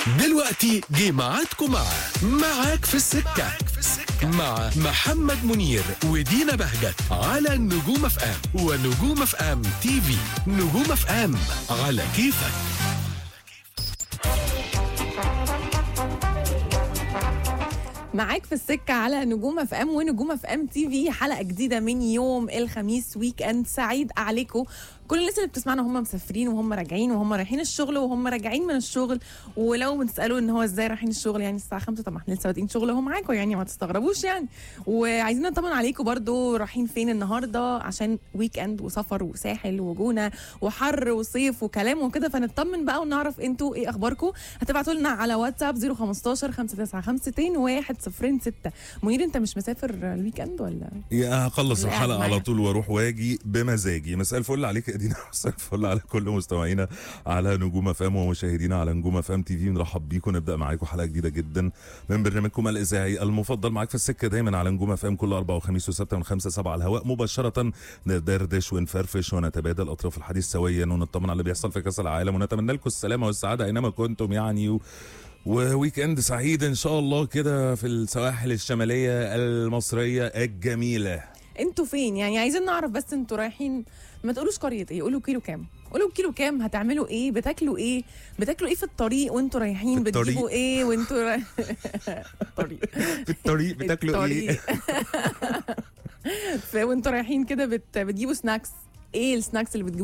دلوقتي جه ميعادكم معاك في السكة مع محمد منير ودينا بهجت على نجوم اف ام ونجوم اف ام تي في. نجوم اف ام على كيفك. معاك في السكة على نجوم اف ام ونجوم اف ام تي في. حلقة جديدة من يوم الخميس، ويك اند سعيد عليكم. كل الناس اللي بتسمعنا هم مسافرين وهم راجعين وهم رايحين الشغل وهم راجعين من الشغل. ولو بتسالوا ان هو ازاي رايحين الشغل يعني الساعه 5، طبعا احنا لسه بادئين شغل اهو معاكم، يعني ما تستغربوش يعني. وعايزين نطمن عليكم برضو رايحين فين النهارده، عشان ويك اند وسفر وساحل وجونه وحر وصيف وكلام وكده، فنطمن بقى ونعرف انتوا ايه اخباركم. هتبعتوا لنا على واتساب 015 595 106. منير انت مش مسافر الويك اند ولا؟ يا هخلص لا، الحلقه معايا. على طول واروح واجي بمزاجي. مساء الفل عليك يا دينا، مساء الفل على كل مستمعينا على نجوم اف ام ومشاهدينا على نجوم اف ام تي في. نرحب بيكم، نبدا معاكم حلقه جديده جدا من برنامجكم الاذاعي المفضل معاك في السكه دايما على نجوم اف ام كل اربعاء وخميس وسبت من 5 7 على الهواء مباشره. ندردش ونفرفش ونتبادل اطراف الحديث سويا ونطمن على اللي بيحصل في كاس العالم، ونتمنى لكم السلامه والسعاده اينما كنتم يعني. وويك اند سعيد ان شاء الله كده في السواحل الشماليه المصريه الجميله. انتوا فين يعني؟ عايزين نعرف بس انتوا رايحين. ما تقولوش قرية ايه، قولوا كيلو كام. قولوا كيلو كام، هتعملوا ايه، بتاكلوا ايه، بتاكلوا ايه في الطريق وانتوا رايحين، في الطريق. بتجيبوا ايه وانتوا الطريق في الطريق بتاكلوا ايه؟ وانتوا رايحين كده بتجيبوا سناكس. ايه السناكس اللي بتجيبوها